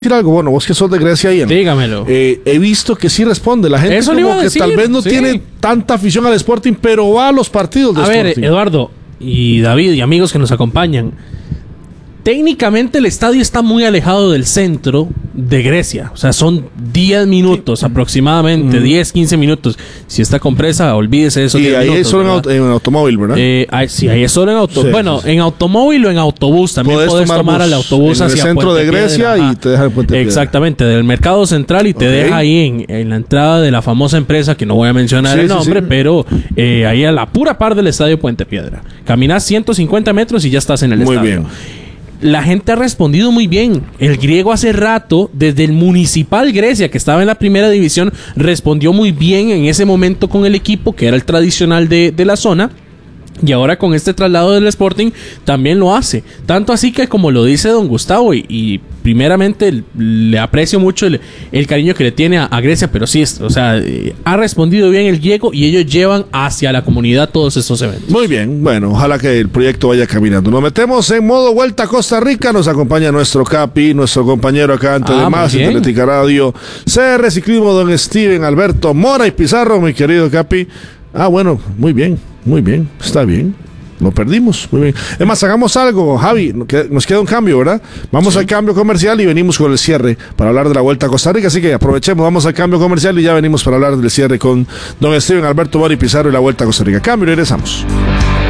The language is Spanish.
decir algo, bueno, vos que sos de Grecia, Ian. Dígamelo. He visto que sí responde. La gente Eso le iba como a que decir, tal vez no sí. tiene tanta afición al Sporting, pero va a los partidos de A ver, Sporting. Eduardo y David y amigos que nos acompañan. Técnicamente el estadio está muy alejado del centro de Grecia. O sea, son 10 minutos aproximadamente, 10, 15 minutos. Si está compresa, olvídese de esos Y 10 ahí minutos. es solo en automóvil, ¿verdad? Sí, ahí es solo en automóvil. Sí, Bueno, sí. en automóvil o en autobús. También podés tomar bus al autobús en hacia el centro Puente de Grecia Piedra. y te deja en Puente Piedra. Exactamente, del mercado central y te Ok. deja ahí en la entrada de la famosa empresa, que no voy a mencionar Sí, el sí, nombre, sí. pero ahí a la pura par del estadio Puente Piedra. Caminas 150 metros y ya estás en el Muy estadio. bien. La gente ha respondido muy bien. El griego hace rato, desde el Municipal Grecia, que estaba en la primera división, respondió muy bien en ese momento con el equipo, que era el tradicional de la zona. Y ahora con este traslado del Sporting también lo hace. Tanto así que, como lo dice don Gustavo, y primeramente le aprecio mucho el cariño que le tiene a Grecia, pero sí, ha respondido bien el griego y ellos llevan hacia la comunidad todos estos eventos. Muy bien, bueno, ojalá que el proyecto vaya caminando. Nos metemos en modo Vuelta a Costa Rica. Nos acompaña nuestro Capi, nuestro compañero acá antes de más, muy bien. Atlética Radio, CR Ciclismo, don Steven Alberto Mora y Pizarro, mi querido Capi. Bueno, muy bien, está bien. Lo perdimos, muy bien. Es más, hagamos algo, Javi, nos queda un cambio, ¿verdad? Vamos al cambio comercial y venimos con el cierre para hablar de la Vuelta a Costa Rica, así que aprovechemos, vamos al cambio comercial y ya venimos para hablar del cierre con don Steven Alberto Mora y Pizarro y la Vuelta a Costa Rica. Cambio y regresamos.